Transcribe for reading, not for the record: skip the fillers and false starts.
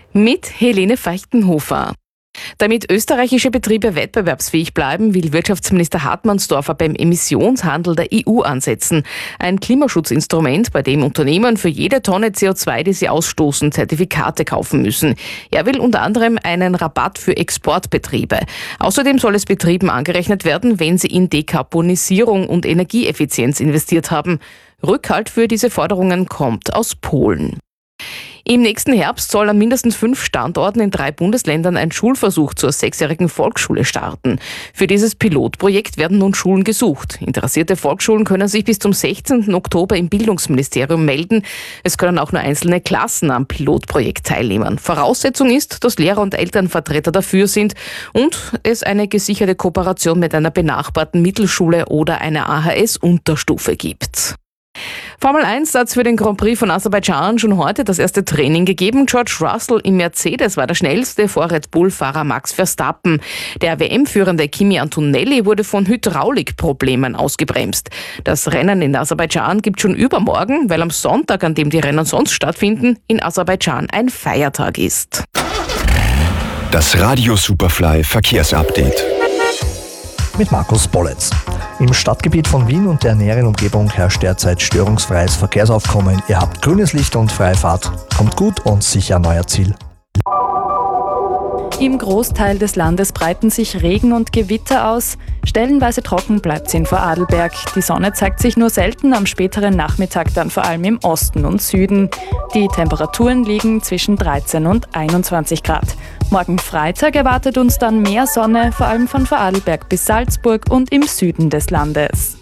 Mit Helene Feichtenhofer. Damit österreichische Betriebe wettbewerbsfähig bleiben, will Wirtschaftsminister Hartmannsdorfer beim Emissionshandel der EU ansetzen. Ein Klimaschutzinstrument, bei dem Unternehmen für jede Tonne CO2, die sie ausstoßen, Zertifikate kaufen müssen. Er will unter anderem einen Rabatt für Exportbetriebe. Außerdem soll es Betrieben angerechnet werden, wenn sie in Dekarbonisierung und Energieeffizienz investiert haben. Rückhalt für diese Forderungen kommt aus Polen. Im nächsten Herbst soll an mindestens 5 Standorten in 3 Bundesländern ein Schulversuch zur 6-jährigen Volksschule starten. Für dieses Pilotprojekt werden nun Schulen gesucht. Interessierte Volksschulen können sich bis zum 16. Oktober im Bildungsministerium melden. Es können auch nur einzelne Klassen am Pilotprojekt teilnehmen. Voraussetzung ist, dass Lehrer und Elternvertreter dafür sind und es eine gesicherte Kooperation mit einer benachbarten Mittelschule oder einer AHS-Unterstufe gibt. Formel-1 hat für den Grand Prix von Aserbaidschan schon heute das erste Training gegeben. George Russell im Mercedes war der schnellste vor Red Bull-Fahrer Max Verstappen. Der WM-Führende Kimi Antonelli wurde von Hydraulikproblemen ausgebremst. Das Rennen in Aserbaidschan gibt schon übermorgen, weil am Sonntag, an dem die Rennen sonst stattfinden, in Aserbaidschan ein Feiertag ist. Das Radio Superfly Verkehrsupdate. Mit Markus Bolletz. Im Stadtgebiet von Wien und der näheren Umgebung herrscht derzeit störungsfreies Verkehrsaufkommen. Ihr habt grünes Licht und freie Fahrt. Kommt gut und sicher an euer Ziel. Im Großteil des Landes breiten sich Regen und Gewitter aus. Stellenweise trocken bleibt es in Vorarlberg. Die Sonne zeigt sich nur selten, am späteren Nachmittag dann vor allem im Osten und Süden. Die Temperaturen liegen zwischen 13 und 21 Grad. Morgen Freitag erwartet uns dann mehr Sonne, vor allem von Vorarlberg bis Salzburg und im Süden des Landes.